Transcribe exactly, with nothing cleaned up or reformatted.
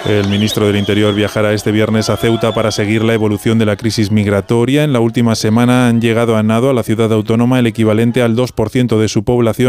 El ministro del Interior viajará este viernes a Ceuta para seguir la evolución de la crisis migratoria. En la última semana han llegado a nado a la ciudad autónoma el equivalente al dos por ciento de su población.